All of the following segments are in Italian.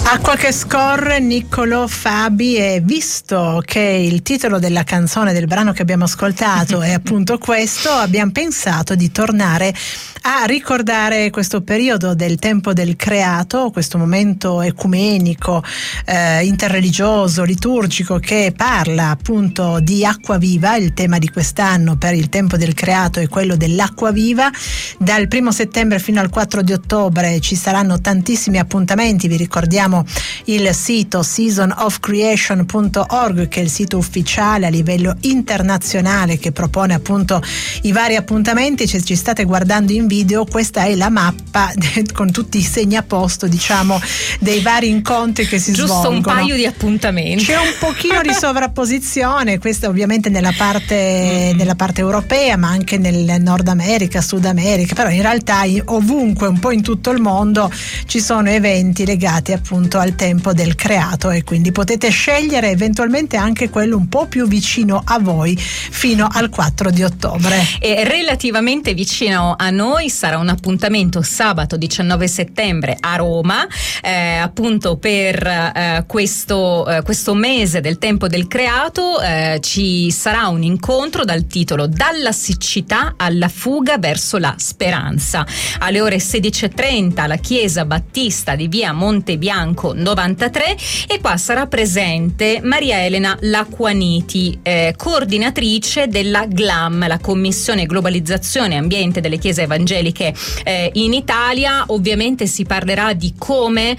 Acqua che scorre, Niccolò Fabi, e visto che il titolo della canzone, del brano che abbiamo ascoltato è appunto questo, abbiamo pensato di tornare a ricordare questo periodo del tempo del creato, questo momento ecumenico, interreligioso, liturgico, che parla appunto di acqua viva. Il tema di quest'anno per il tempo del creato è quello dell'acqua viva. Dal 1 settembre fino al 4 di ottobre ci saranno tantissimi appuntamenti. Vi ricordiamo il sito seasonofcreation.org, che è il sito ufficiale a livello internazionale che propone appunto i vari appuntamenti. Se ci state guardando in video, questa è la mappa con tutti i segni a posto, diciamo, dei vari incontri che si svolgono. Giusto un paio di appuntamenti. C'è un pochino di sovrapposizione, questa ovviamente nella parte europea, ma anche nel Nord America, Sud America, però in realtà ovunque, un po' in tutto il mondo, ci sono eventi legati appunto al tempo del creato, e quindi potete scegliere eventualmente anche quello un po' più vicino a voi fino al 4 di ottobre. E relativamente vicino a noi sarà un appuntamento sabato 19 settembre a Roma, appunto per questo mese del tempo del creato. Ci sarà un incontro dal titolo Dalla siccità alla fuga verso la speranza, alle ore 16:30 alla Chiesa Battista di via Montebianco 93, e qua sarà presente Maria Elena Lacquaniti, coordinatrice della GLAM, la Commissione Globalizzazione e Ambiente delle Chiese Evangeliche in Italia. Ovviamente si parlerà di come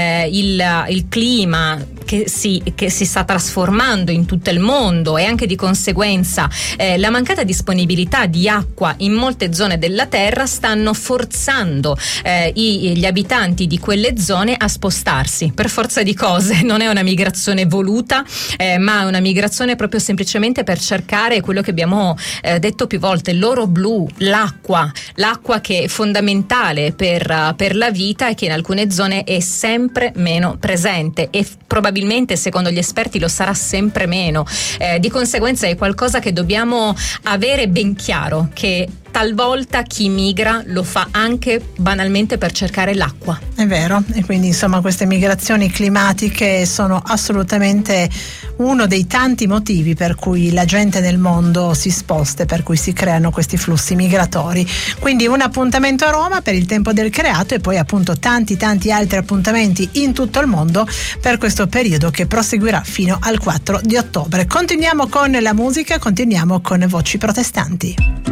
il clima che si sta trasformando in tutto il mondo, e anche di conseguenza la mancata disponibilità di acqua in molte zone della terra stanno forzando gli abitanti di quelle zone a spostarsi per forza di cose. Non è una migrazione voluta, ma è una migrazione proprio semplicemente per cercare quello che abbiamo detto più volte, l'oro blu, l'acqua che è fondamentale per la vita e che in alcune zone è sempre meno presente, e probabilmente secondo gli esperti lo sarà sempre meno. Di conseguenza è qualcosa che dobbiamo avere ben chiaro, che talvolta chi migra lo fa anche banalmente per cercare l'acqua. È vero, e quindi insomma queste migrazioni climatiche sono assolutamente uno dei tanti motivi per cui la gente nel mondo si sposta, per cui si creano questi flussi migratori. Quindi un appuntamento a Roma per il tempo del creato, e poi appunto tanti altri appuntamenti in tutto il mondo per questo periodo che proseguirà fino al 4 di ottobre. Continuiamo con la musica, continuiamo con Voci Protestanti.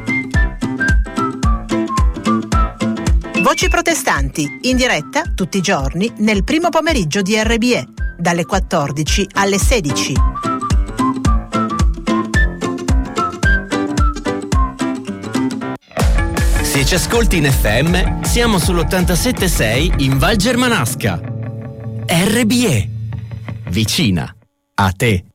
Voci Protestanti, in diretta tutti i giorni nel primo pomeriggio di RBE, dalle 14 alle 16. Se ci ascolti in FM, siamo sull'87.6 in Val Germanasca. RBE, vicina a te.